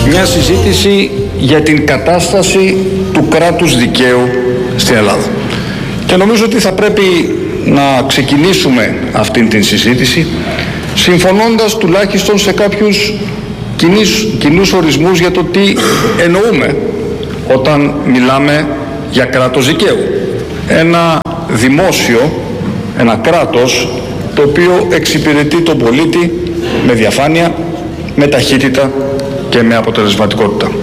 μια συζήτηση για την κατάσταση του κράτους δικαίου στην Ελλάδα. Και νομίζω ότι θα πρέπει να ξεκινήσουμε αυτήν την συζήτηση συμφωνώντας τουλάχιστον σε κάποιους κοινούς ορισμούς για το τι εννοούμε όταν μιλάμε για κράτος δικαίου. Ένα δημόσιο, ένα κράτος το οποίο εξυπηρετεί τον πολίτη με διαφάνεια, με ταχύτητα και με αποτελεσματικότητα.